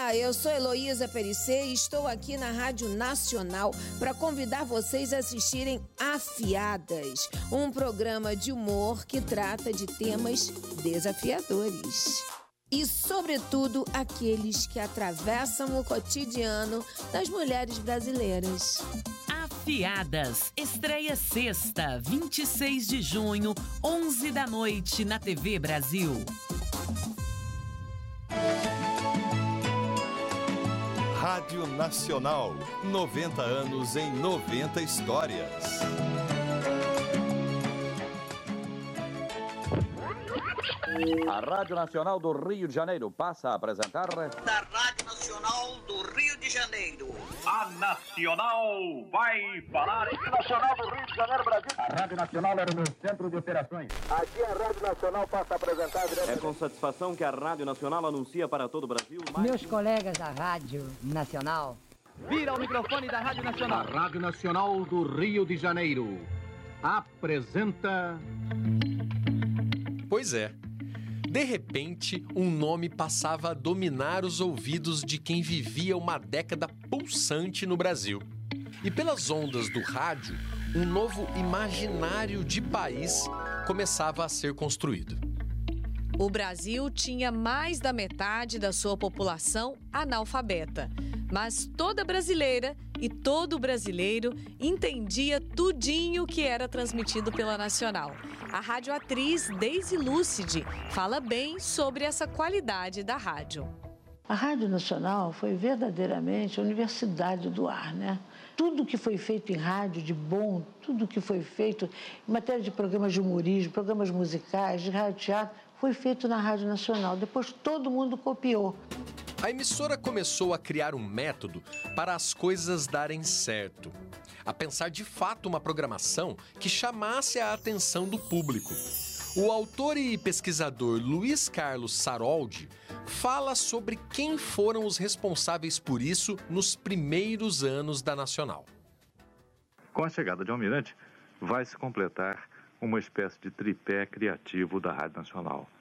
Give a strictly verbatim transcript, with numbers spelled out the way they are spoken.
Olá, eu sou Heloísa Perissé e estou aqui na Rádio Nacional para convidar vocês a assistirem Afiadas, um programa de humor que trata de temas desafiadores. E, sobretudo, aqueles que atravessam o cotidiano das mulheres brasileiras. Afiadas, estreia sexta, vinte e seis de junho, onze da noite, na T V Brasil. Rádio Nacional, noventa anos em noventa histórias. A Rádio Nacional do Rio de Janeiro passa a apresentar... Da Rádio Nacional do Rio de Janeiro. A Nacional vai falar Internacional do Rio de Janeiro, Brasil. A Rádio Nacional era o meu centro de operações. Aqui a Rádio Nacional passa a apresentar... É com satisfação que a Rádio Nacional anuncia para todo o Brasil... Mais... Meus colegas da Rádio Nacional... Vira o microfone da Rádio Nacional. A Rádio Nacional do Rio de Janeiro apresenta... Pois é. De repente, um nome passava a dominar os ouvidos de quem vivia uma década pulsante no Brasil. E pelas ondas do rádio, um novo imaginário de país começava a ser construído. O Brasil tinha mais da metade da sua população analfabeta, mas toda brasileira e todo brasileiro entendia tudinho que era transmitido pela Nacional. A radioatriz Daisy Lucidi fala bem sobre essa qualidade da rádio. A Rádio Nacional foi verdadeiramente a universidade do ar, né? Tudo que foi feito em rádio de bom, tudo que foi feito em matéria de programas de humorismo, programas musicais, de rádio-teatro, foi feito na Rádio Nacional. Depois todo mundo copiou. A emissora começou a criar um método para as coisas darem certo. A pensar de fato uma programação que chamasse a atenção do público. O autor e pesquisador Luiz Carlos Saroldi fala sobre quem foram os responsáveis por isso nos primeiros anos da Nacional. Com a chegada de Almirante, vai se completar uma espécie de tripé criativo da Rádio Nacional.